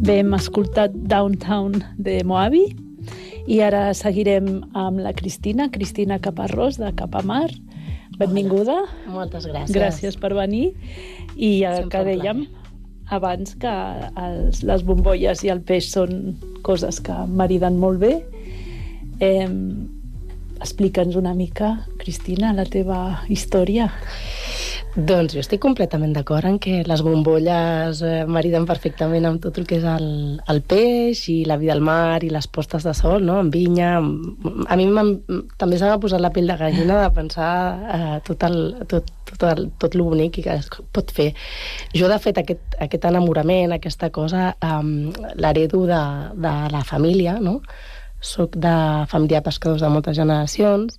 Bé, hem escoltat Downtown de Moabi i ara seguirem amb la Cristina Caparrós, de Capamar. Benvinguda. Moltes gràcies. Gràcies per venir. I el que dèiem abans, que les bombolles i el peix són coses que mariden molt bé. Explica'ns una mica, Cristina, la teva història. Doncs jo estic completament d'acord en que les bombolles mariden perfectament amb tot el que és el peix i la vida al mar i les postes de sol, no? En vinya. A mi també s'ha posat la pell de gallina de pensar tot lo bonic que es pot fer. Jo, de fet, aquest enamorament, aquesta cosa, l'heredo de la família, no? Soc de família de pescadors de moltes generacions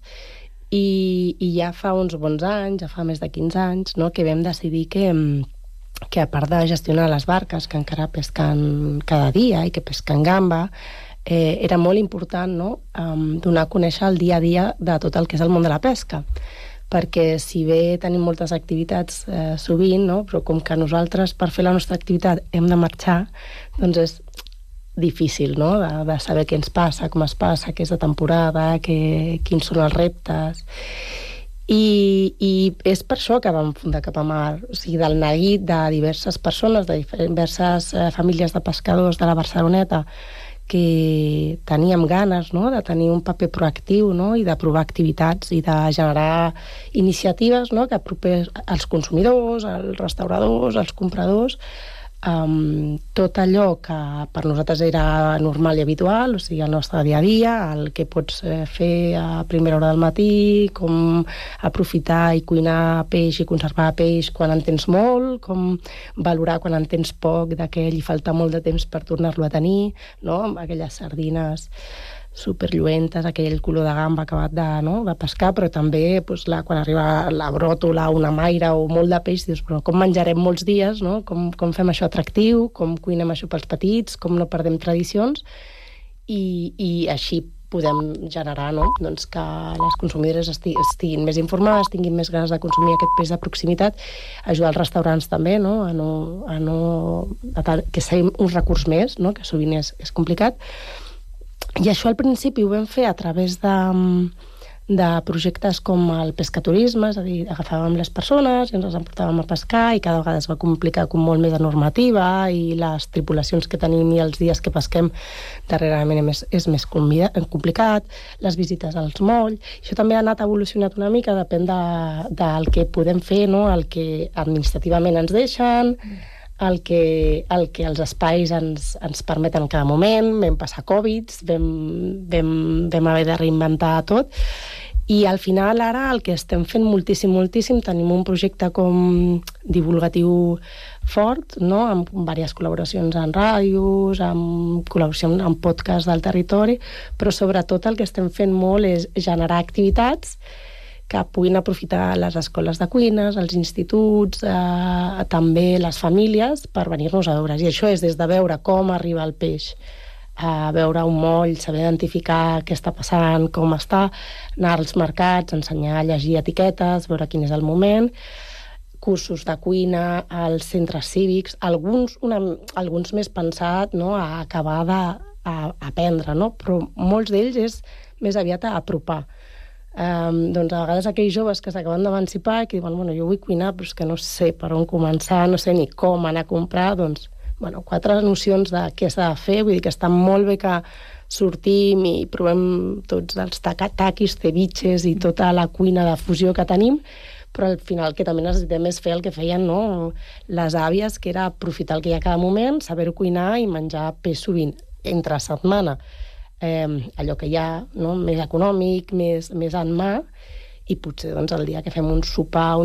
i ja fa uns bons anys, ja fa més de 15 anys, no, que vam decidir que a part de gestionar les barques, que encara pesquen cada dia i que pesquen gamba, era molt important, no, donar a conèixer el dia a dia de tot el que és el món de la pesca. Perquè si bé tenim moltes activitats sovint, no, però com que nosaltres per fer la nostra activitat hem de marxar, doncs és difícil, no?, de saber què ens passa, com es passa, què és de temporada, quins són els reptes. I és per això que vam fundar Capamar, o sigui, del neguit de diverses persones, de diverses famílies de pescadors de la Barceloneta, que teníem ganes, no?, de tenir un paper proactiu, no?, i de provar activitats i de generar iniciatives, no?, que apropés als consumidors, als restauradors, als compradors, tot allò que per nosaltres era normal i habitual, o sigui, el nostre dia a dia, el que pots fer a primera hora del matí, com aprofitar i cuinar peix i conservar peix quan en tens molt, com valorar quan en tens poc, de què li falta molt de temps per tornar-lo a tenir, no?, amb aquelles sardines superlluentes, aquell color de gamba acabat de pescar, però també quan arriba la bròtola, una maira o molt de peix, dius, però com menjarem molts dies, no? Com fem això atractiu, com cuinem això pels petits, com no perdem tradicions, i així podem generar, no?, doncs que les consumidores estiguin més informades, tinguin més ganes de consumir aquest peix de proximitat, ajudar els restaurants també, no?, que sigui un recurs més, no?, que sovint és complicat. I això al principi ho vam fer a través de projectes com el pescaturisme, és a dir, agafàvem les persones i ens les emportàvem a pescar i cada vegada es va complicar com molt més de normativa i les tripulacions que tenim i els dies que pesquem darrerament és més complicat, les visites als molls. Això també ha anat evolucionant una mica, depèn del que podem fer, no?, el que administrativament ens deixen, el que els espais ens permeten en cada moment. Vam passar Covid, vam haver de reinventar tot, i al final ara el que estem fent moltíssim, tenim un projecte com divulgatiu fort, no?, amb diverses col·laboracions en ràdios, amb col·laboracions en podcasts del territori, però sobretot el que estem fent molt és generar activitats que puguin aprofitar les escoles de cuines, els instituts, també les famílies, per venir-nos a veure. I això és des de veure com arriba el peix, a veure un moll, saber identificar què està passant, com està, anar als mercats, ensenyar a llegir etiquetes, veure quin és el moment, cursos de cuina als centres cívics, alguns més pensat, no?, a acabar d'aprendre, no?, però molts d'ells és més aviat a apropar. Doncs a vegades aquells joves que s'acaben d'emancipar i que diuen, jo vull cuinar però és que no sé per on començar, no sé ni com anar a comprar, doncs 4 nocions de què s'ha de fer. Vull dir que està molt bé que sortim i provem tots els taquis, ceviches i tota la cuina de fusió que tenim, però al final el que també necessitem és fer el que feien, no?, les àvies, que era aprofitar el que hi ha a cada moment, saber-ho cuinar i menjar peix sovint entre setmana, allò que hi ha, no?, més econòmic, més en mà, i potser doncs, el dia que fem un sopar,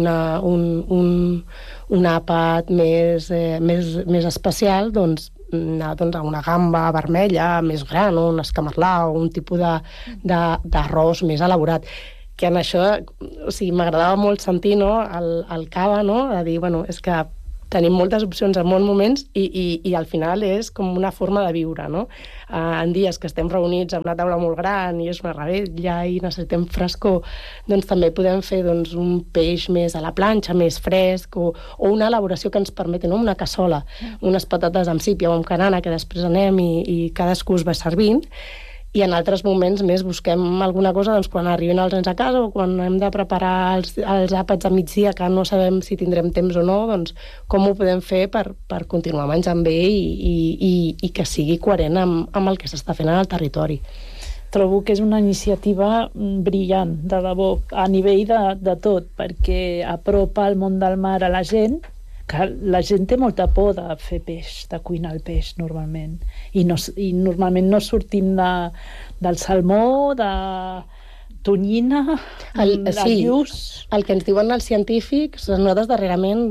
un àpat més especial, doncs anar a una gamba vermella més gran, o un escamarlau, un tipus d'arròs més elaborat. Que en això, o sigui, m'agradava molt sentir, no?, el cava, no?, de dir, és que tenim moltes opcions en molts moments i al final és com una forma de viure, no? En dies que estem reunits amb una taula molt gran i és una revetlla i necessitem frescor, doncs també podem fer un peix més a la planxa, més fresc, o una elaboració que ens permeti, no? Una cassola, unes patates amb sípia o amb canana que després anem i cadascú es va servint, i en altres moments més busquem alguna cosa quan arriben els nens a casa o quan hem de preparar els àpats a migdia que no sabem si tindrem temps o no, doncs com ho podem fer per continuar menjant bé i que sigui coherent amb el que s'està fent en el territori. Trobo que és una iniciativa brillant, de debò, a nivell de tot, perquè apropa el món del mar a la gent, que la gent té molta por de fer peix, de cuinar el peix normalment, i normalment no sortim del salmó, de tonyina, de lluç. El que ens diuen els científics, nosaltres darrerament,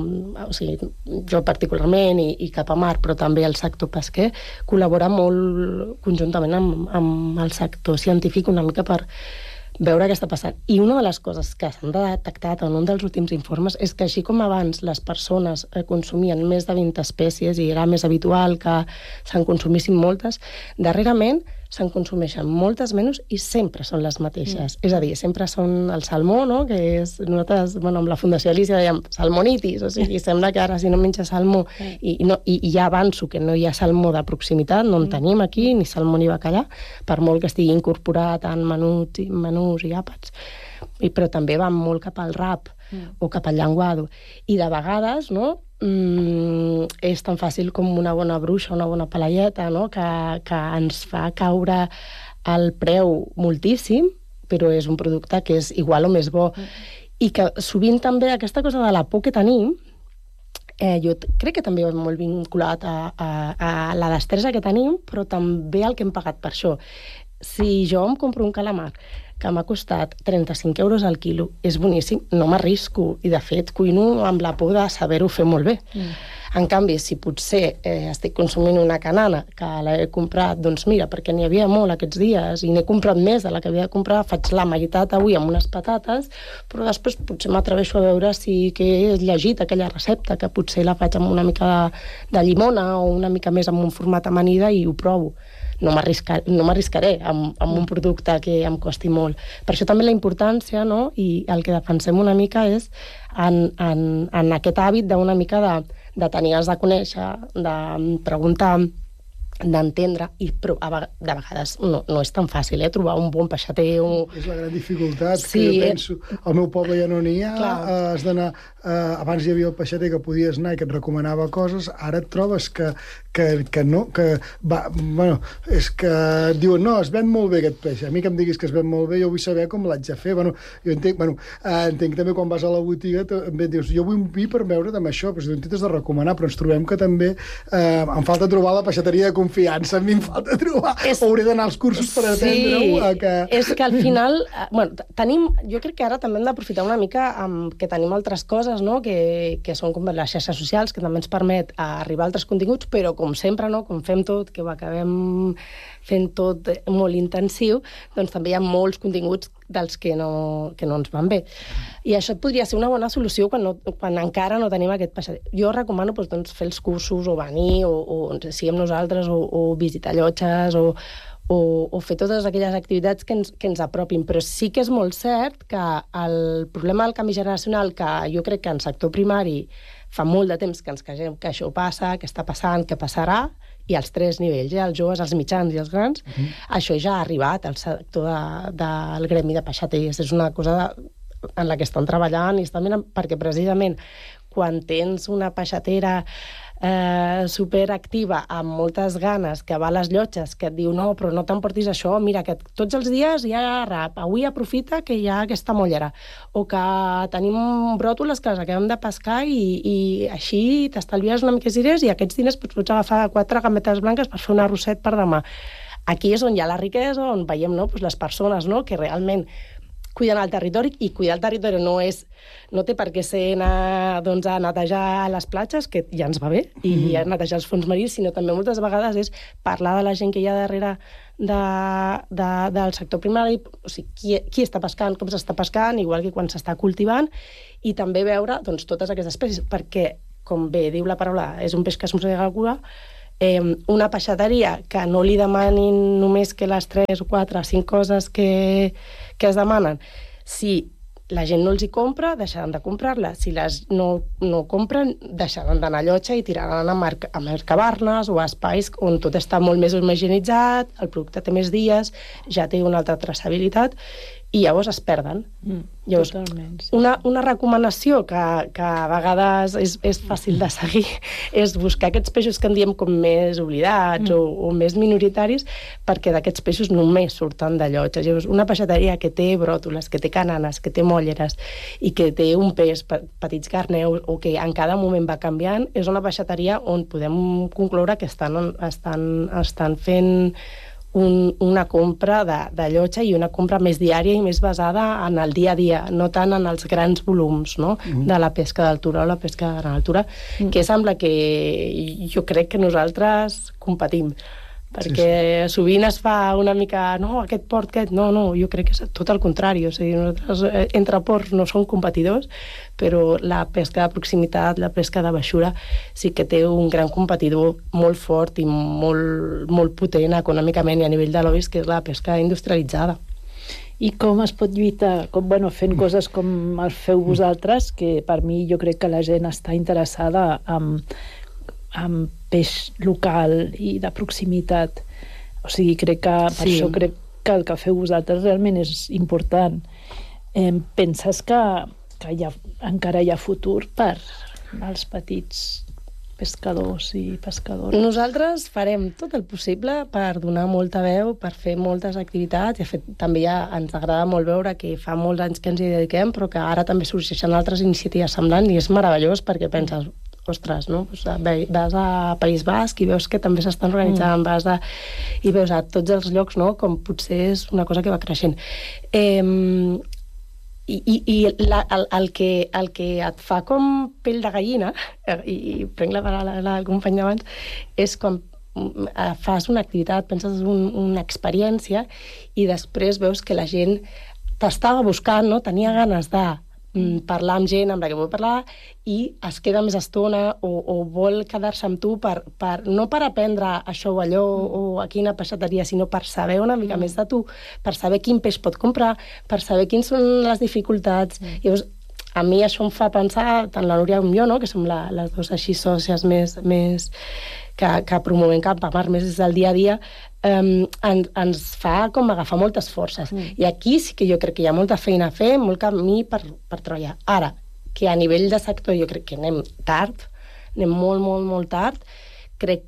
jo particularment i Capamar, però també el sector pesquer, col·labora molt conjuntament amb el sector científic una mica per veure què està passant. I una de les coses que s'han detectat en un dels últims informes és que així com abans les persones consumien més de 20 espècies i era més habitual que se'n consumissin moltes, darrerament se'n consumeixen moltes menys i sempre són les mateixes. És a dir, sempre són el salmó, no? Que és, nosaltres, amb la Fundació Alícia dèiem salmonitis, o sigui, sembla que ara si no menges salmó i ja avanço que no hi ha salmó de proximitat, no en tenim aquí, ni salmó ni bacallà, per molt que estigui incorporat en menús i àpats. Però també va molt cap al rap o cap al llenguado. I de vegades, no?, és tan fàcil com una bona bruixa, una bona paelleta, no?, que ens fa caure el preu moltíssim, però és un producte que és igual o més bo. I que sovint també aquesta cosa de la por que tenim, jo crec que també va molt vinculat a la destresa que tenim, però també el que hem pagat per això. Si jo em compro un calamar que m'ha costat 35 euros al quilo, és boníssim, no m'arrisco, i de fet cuino amb la por de saber-ho fer molt bé. En canvi, si potser estic consumint una canana que l'he comprat, doncs mira, perquè n'hi havia molt aquests dies i n'he comprat més de la que havia de comprar, faig la meitat avui amb unes patates, però després potser m'atreveixo a veure si que he llegit aquella recepta, que potser la faig amb una mica de llimona o una mica més amb un format amanida i ho provo. No m'arriscaré amb un producte que em costi molt. Per això també la importància, no?, i el que defensem una mica és en aquest hàbit d'una mica de tenir ganes de conèixer, de preguntar, d'entendre, però de vegades no és tan fàcil, trobar un bon peixater. És la gran dificultat, que jo penso, al meu poble ja no n'hi ha, has d'anar, abans hi havia el peixater que podies anar i que et recomanava coses, ara et trobes que no, és que diuen, no, es ven molt bé aquest peix, a mi que em diguis que es ven molt bé, jo vull saber com l'haig de fer, jo entenc també quan vas a la botiga, també dius, jo vull un vi per veure amb això, però si tu intentes de recomanar, però ens trobem que també em falta trobar la peixateria de confiança, a mi em falta trobar, hauré d'anar als cursos per aprendre-ho. És que al final, jo crec que ara també hem d'aprofitar una mica que tenim altres coses, no?, que són com les xarxes socials, que també ens permet arribar a altres continguts, però com sempre, no?, com fem tot, que ho acabem fent tot molt intensiu, doncs també hi ha molts continguts dels que no ens van bé. I això podria ser una bona solució quan encara no tenim aquest peixater. Jo recomano fer els cursos o venir, o siguem nosaltres, o visitar llotges, o fer totes aquelles activitats que ens apropin. Però sí que és molt cert que el problema del canvi generacional, que jo crec que en sector primari fa molt de temps que ens queixem que això passa, que està passant, que passarà, i als tres nivells, els joves, els mitjans i els grans, això ja ha arribat al sector del gremi de peixaters. És una cosa en la que estan treballant i estan mirant, perquè precisament quan tens una peixatera superactiva, amb moltes ganes, que va a les llotges, que et diu, no, però no t'emportis això, mira, que tots els dies hi ha rap, avui aprofita que hi ha aquesta mollera, o que tenim bròtoles que les acabem de pescar i així t'estalvies una mica diners i aquests diners pots agafar 4 gambetes blanques per fer un arrosset per demà. Aquí és on hi ha la riquesa, on veiem, no?, les persones, no?, que realment cuiden el territori, i cuidar el territori no té per què ser anar a netejar les platges, que ja ens va bé, i a netejar els fons marins, sinó també moltes vegades és parlar de la gent que hi ha darrere del sector primari, o sigui, qui està pescant, com s'està pescant, igual que quan s'està cultivant, i també veure totes aquestes espècies, perquè com bé diu la paraula, és un peix que es mossega el cua, una peixateria que no li demanin només que les 3 o 4 o 5 coses que es demanen, si la gent no els hi compra, deixaran de comprar-la. Si les no compren, deixaran d'anar a llotja i tiraran a Mercabarnes o a espais on tot està molt més homogeneïtzat, el producte té més dies, ja té una altra traçabilitat, i llavors es perden. Llavors, totalment, sí. Una recomanació que a vegades és fàcil de seguir és buscar aquests peixos que en diem com més oblidats o més minoritaris, perquè d'aquests peixos només surten de llotges. Llavors, una peixateria que té bròtoles, que té cananes, que té molleres i que té un peix, petits carneus, o que en cada moment va canviant, és una peixateria on podem concloure que estan fent una compra de llotja i una compra més diària i més basada en el dia a dia, no tant en els grans volums, no? De la pesca d'altura o la pesca de gran altura, que és amb la que jo crec que nosaltres competim. Perquè sovint es fa una mica no, aquest port, no, jo crec que és tot el contrari, o sigui, nosaltres entre ports no som competidors, però la pesca de proximitat, la pesca de baixura sí que té un gran competidor molt fort i molt potent econòmicament i a nivell de lobbies, que és la pesca industrialitzada. I com es pot lluitar? Fent coses com el feu vosaltres, que per mi jo crec que la gent està interessada amb peix local i de proximitat. O sigui, crec que per això crec que el que feu vosaltres realment és important. Penses que encara hi ha futur per als petits pescadors i pescadores? Nosaltres farem tot el possible per donar molta veu, per fer moltes activitats. De fet, també ens agrada molt veure que fa molts anys que ens hi dediquem, però que ara també sorgeixen altres iniciatives semblants, i és meravellós perquè penses, ostres, no? Vas a País Basc i veus que també s'estan organitzant, i veus a tots els llocs, no? Com potser és una cosa que va creixent. I el que et fa com pell de gallina, i prenc la paraula del company d'abans, és quan fas una activitat, penses una experiència, i després veus que la gent t'estava buscant, no? Tenia ganes de parlar amb gent amb la que vol parlar i es queda més estona o vol quedar-se amb tu no per aprendre això o allò o a quina peixateria, sinó per saber una mica més de tu, per saber quin peix pot comprar, per saber quines són les dificultats. Llavors, a mi això em fa pensar, tant la Núria com jo, no? Que som les dues així sòcies més que promovem Camp a Mar més des del dia a dia, ens fa com agafar moltes forces. I aquí sí que jo crec que hi ha molta feina a fer, molt camí per treballar. Ara, que a nivell de sector jo crec que anem tard, anem molt, molt, molt tard. Crec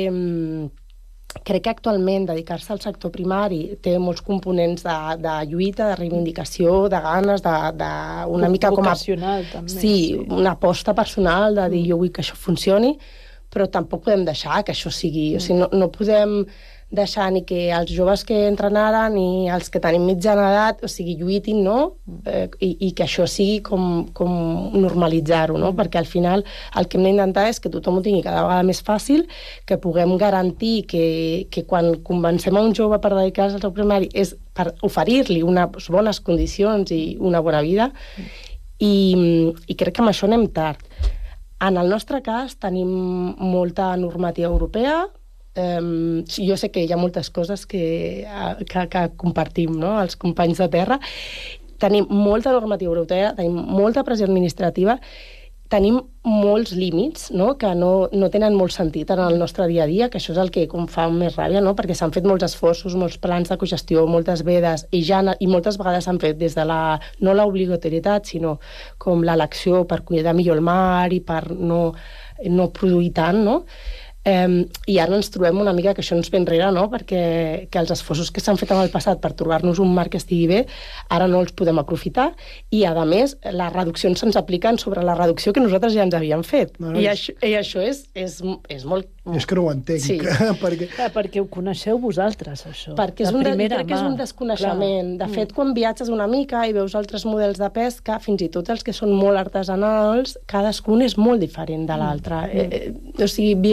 que actualment dedicar-se al sector primari té molts components de lluita, de reivindicació, de ganes, una mica com a... Vocacional, també. Sí, una aposta personal de dir jo vull que això funcioni, però tampoc podem deixar que això sigui... O sigui, no podem deixar ni que els joves que entren ara ni els que tenim mitjana edat, o sigui, lluitin, no? I que això sigui com normalitzar-ho, no? Perquè al final el que hem d'intentar és que tothom ho tingui cada vegada més fàcil, que puguem garantir que quan convencem a un jove per dedicar-se al seu primari és per oferir-li unes bones condicions i una bona vida, i crec que amb això anem tard. En el nostre cas tenim molta normativa europea. Jo sé que hi ha moltes coses que compartim, no? Els companys de terra. Tenim molta normativa europea, tenim molta pressió administrativa, tenim molts límits, no? Que no tenen molt sentit en el nostre dia a dia, que això és el que com fa més ràbia, no? Perquè s'han fet molts esforços, molts plans de cogestió, moltes vedes, i moltes vegades s'han fet des de no l'obligatorietat, sinó com l'elecció per cuidar millor el mar i per no produir tant, no? I ara ens trobem una mica que això ens ve enrere, no? Perquè els esforços que s'han fet en el passat per trobar-nos un mar que estigui bé, ara no els podem aprofitar, i a més les reduccions se'ns apliquen sobre la reducció que nosaltres ja ens havíem fet. I això és molt... És que no ho entenc. Sí. Perquè ho coneixeu vosaltres, això. Perquè crec que és un desconeixement. De fet, quan viatges una mica i veus altres models de pesca, fins i tot els que són molt artesanals, cadascun és molt diferent de l'altre. O sigui, viatjava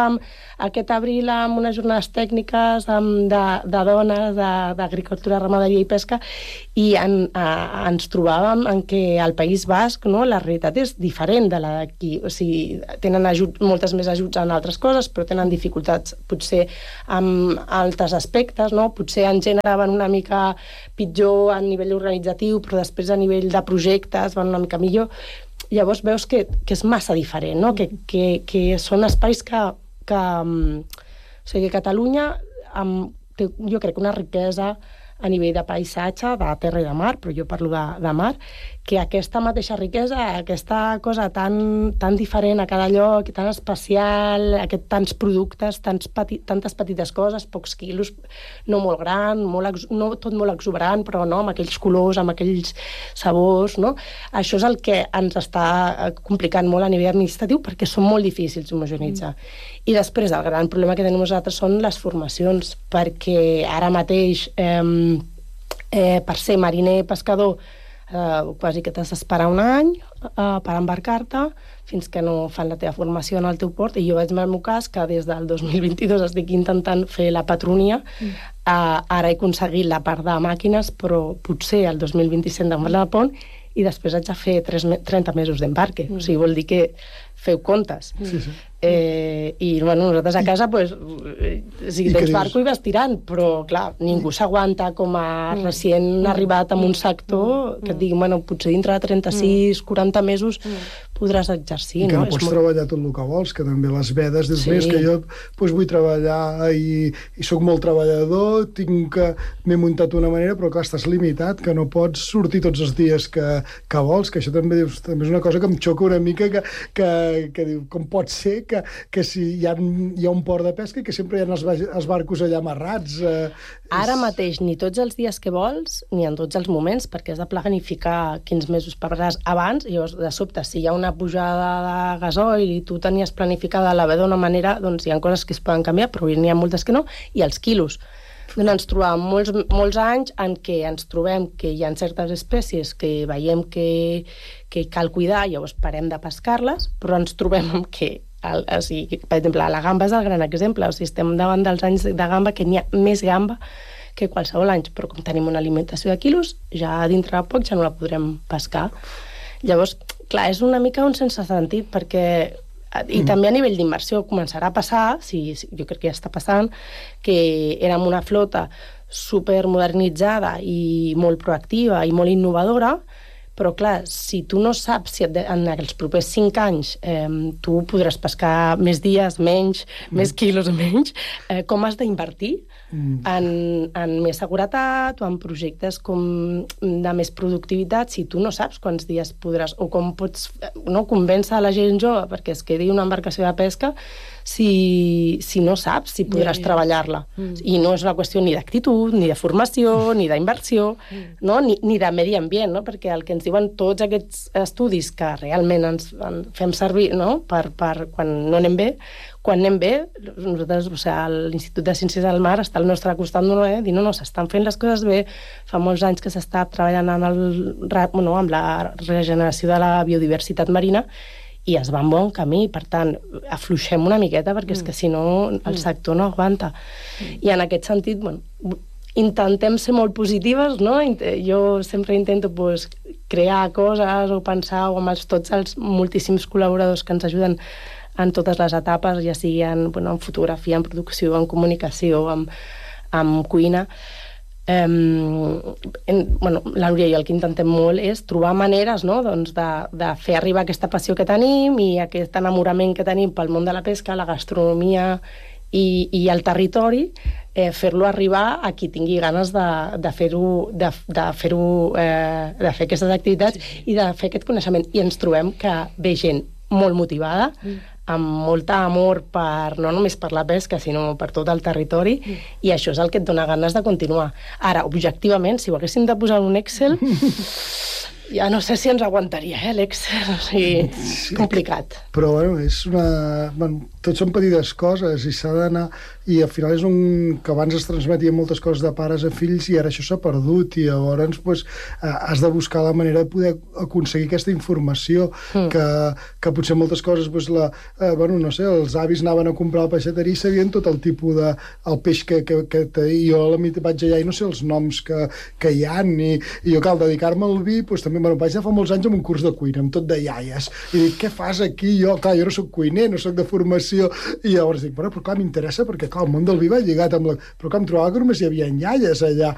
estàvem aquest abril amb unes jornades tècniques de dones, d'agricultura, ramaderia i pesca, i ens trobàvem en què al País Basc, no, la realitat és diferent de la d'aquí. O sigui, tenen moltes més ajuts en altres coses, però tenen dificultats potser amb altres aspectes, no? Potser en gènere van una mica pitjor a nivell organitzatiu, però després a nivell de projectes van una mica millor. Llavors veus que és massa diferent, no? Que són espais que o sigui, Catalunya té, jo crec, una riquesa a nivell de paisatge, de terra i de mar, però jo parlo de mar, que aquesta mateixa riquesa, aquesta cosa tan diferent a cada lloc, tan especial, tants productes, tantes petites coses, pocs quilos, no molt gran, no tot molt exuberant, però no, amb aquells colors, amb aquells sabors, no? Això és el que ens està complicant molt a nivell administratiu, perquè són molt difícils d'homogeneïtzar. I després el gran problema que tenim nosaltres són les formacions, perquè ara mateix per ser mariner pescador quasi que t'has d'esperar un any per embarcar-te fins que no fan la teva formació en el teu port, i jo vaig en el meu cas que des del 2022 estic intentant fer la patronia. Ara he aconseguit la part de màquines, però potser el 2027 d'embarcar al pont, i després haig de fer 30 mesos d'embarque. O sigui, vol dir que feu comptes. I bueno, nosaltres a casa tens barco i vas tirant, però clar, ningú s'aguanta com a recient arribat en un sector que et digui, bueno, potser dintre de 36-40 mesos podràs exercir. I que no pots treballar tot el que vols, que també les vedes dius, més que jo vull treballar i sóc molt treballador, m'he muntat d'una manera, però clar, estàs limitat, que no pots sortir tots els dies que vols, que això també és una cosa que em xoca una mica, que diu, com pot ser que si hi ha un port de pesca i que sempre hi ha els barcos allà amarrats. Ara mateix, ni tots els dies que vols, ni en tots els moments, perquè has de planificar quins mesos pagaràs abans, i llavors, de sobte, si hi ha una pujada de gasoil i tu tenies planificada la veda d'una manera, doncs hi ha coses que es poden canviar, però n'hi ha moltes que no, i els quilos. Doncs ens trobàvem molts anys en què ens trobem que hi ha certes espècies que veiem que cal cuidar, llavors parem de pescar-les, però ens trobem amb que, per exemple, la gamba és el gran exemple. O sigui, estem davant dels anys de gamba que n'hi ha més gamba que qualsevol any, però com tenim una alimentació de quilos, ja dintre de poc ja no la podrem pescar. Llavors, clar, és una mica un sense sentit, perquè i també a nivell d'inversió començarà a passar, jo crec que ja està passant, que érem una flota supermodernitzada i molt proactiva i molt innovadora, però clar, si tu no saps si en els propers 5 anys tu podràs pescar més dies, menys, més quilos o menys, com has d'invertir en més seguretat o en projectes com de més productivitat si tu no saps quants dies podràs, o com pots convèncer a la gent jove perquè es quedi una embarcació de pesca si no saps si podràs treballar-la. I no és una qüestió ni d'actitud, ni de formació, ni d'inversió, ni de medi ambient, perquè el que ens diuen tots aquests estudis que realment ens fem servir per quan no anem bé, quan anem bé, nosaltres, l'Institut de Ciències del Mar està al nostre costat dir, no, s'estan fent les coses bé, fa molts anys que s'està treballant amb la regeneració de la biodiversitat marina i es va en bon camí, per tant, afluixem una miqueta perquè és que si no el sector no aguanta. I en aquest sentit, intentem ser molt positives, no? Jo sempre intento crear coses o pensar amb tots els moltíssims col·laboradors que ens ajuden en totes les etapes, ja sigui en fotografia, en producció, en comunicació, en cuina. La Núria i jo el que intentem molt és trobar maneres de fer arribar aquesta passió que tenim i aquest enamorament que tenim pel món de la pesca, la gastronomia i el territori, fer-lo arribar a qui tingui ganes de fer aquestes activitats i de fer aquest coneixement. I ens trobem que ve gent molt motivada, amb molt amor no només per la pesca, sinó per tot el territori, i això és el que et dona ganes de continuar. Ara, objectivament, si ho haguéssim de posar en un Excel, Ja no sé si ens aguantaria, l'Excel, o sigui, complicat. Però, bueno, és una... Bueno, tot són petites coses i s'ha d'anar... I al final és que abans es transmetien moltes coses de pares a fills i ara això s'ha perdut i llavors pues, has de buscar la manera de poder aconseguir aquesta informació que potser moltes coses pues, bueno, no sé, els avis anaven a comprar al peixateria i sabien tot el tipus de el peix que i jo a la mitja vaig allà i no sé els noms que hi ha i jo cal dedicar-me al vi pues, també bueno, vaig anar fa molts anys amb un curs de cuina amb tot de iaies i dic, què fas aquí? Jo no soc cuiner, no soc de formació i llavors dic, però clar, m'interessa perquè clar, el món del vi va lligat amb però clar, em trobava que només hi havia iaies allà